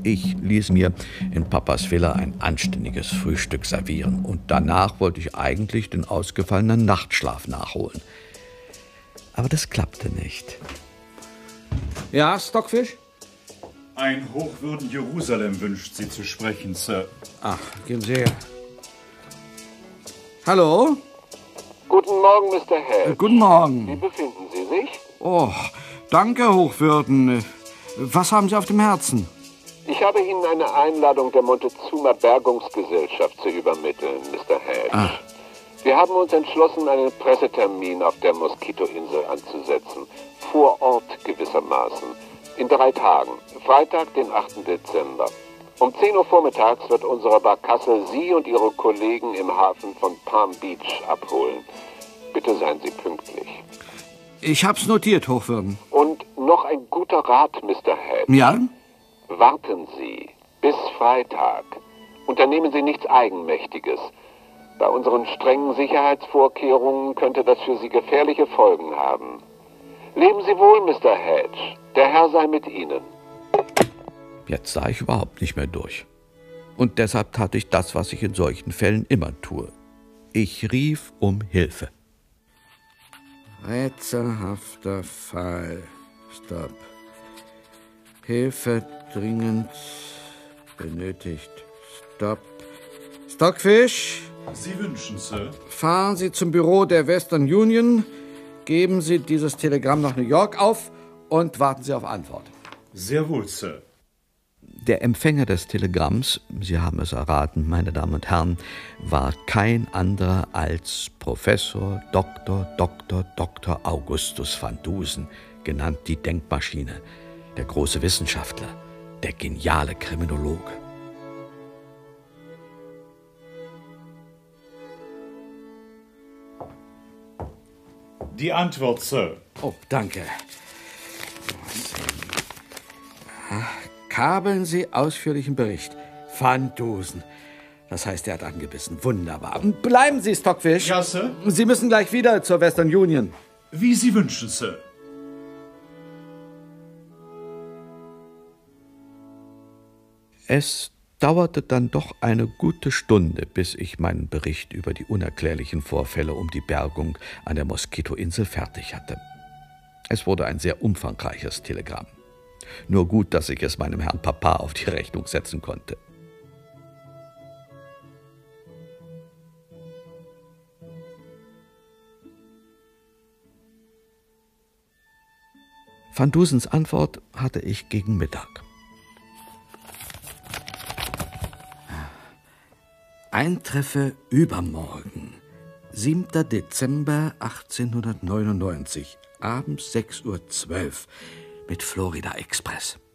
Ich ließ mir in Papas Villa ein anständiges Frühstück servieren und danach wollte ich eigentlich den ausgefallenen Nachtschlaf nachholen. Aber das klappte nicht. Ja, Stockfish? Ein Hochwürden Jerusalem wünscht Sie zu sprechen, Sir. Ach, geben Sie her. Hallo? Guten Morgen, Mr. Hedge. Guten Morgen. Wie befinden Sie sich? Oh, danke, Hochwürden. Was haben Sie auf dem Herzen? Ich habe Ihnen eine Einladung der Montezuma Bergungsgesellschaft zu übermitteln, Mr. Hedge. Ach. Wir haben uns entschlossen, einen Pressetermin auf der Moskitoinsel anzusetzen. Vor Ort gewissermaßen. In 3 Tagen. Freitag, den 8. Dezember. Um 10 Uhr vormittags wird unsere Barkasse Sie und Ihre Kollegen im Hafen von Palm Beach abholen. Bitte seien Sie pünktlich. Ich hab's notiert, Hochwürden. Und noch ein guter Rat, Mr. Hedge. Ja? Warten Sie bis Freitag. Unternehmen Sie nichts Eigenmächtiges. Bei unseren strengen Sicherheitsvorkehrungen könnte das für Sie gefährliche Folgen haben. Leben Sie wohl, Mr. Hedge. Der Herr sei mit Ihnen. Jetzt sah ich überhaupt nicht mehr durch. Und deshalb tat ich das, was ich in solchen Fällen immer tue. Ich rief um Hilfe. Rätselhafter Fall. Stopp. Hilfe dringend benötigt. Stopp. Stockfish? Sie wünschen, Sir. Fahren Sie zum Büro der Western Union, geben Sie dieses Telegramm nach New York auf und warten Sie auf Antwort. Sehr wohl, Sir. Der Empfänger des Telegramms, Sie haben es erraten, meine Damen und Herren, war kein anderer als Professor Dr. Augustus van Dusen, genannt die Denkmaschine, der große Wissenschaftler, der geniale Kriminologe. Die Antwort, Sir. Oh, danke. Kabeln Sie ausführlichen Bericht. Van Dusen. Das heißt, er hat angebissen. Wunderbar. Bleiben Sie, Stockfish. Ja, Sir. Sie müssen gleich wieder zur Western Union. Wie Sie wünschen, Sir. Es dauerte dann doch eine gute Stunde, bis ich meinen Bericht über die unerklärlichen Vorfälle um die Bergung an der Moskitoinsel fertig hatte. Es wurde ein sehr umfangreiches Telegramm. Nur gut, dass ich es meinem Herrn Papa auf die Rechnung setzen konnte. Van Dusens Antwort hatte ich gegen Mittag. Eintreffe übermorgen, 7. Dezember 1899, abends 6:12 Uhr mit Florida Express.